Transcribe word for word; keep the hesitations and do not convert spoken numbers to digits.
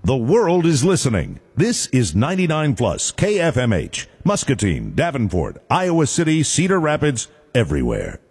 The world is listening. This is ninety-nine plus K F M H, Muscatine, Davenport, Iowa City, Cedar Rapids, everywhere.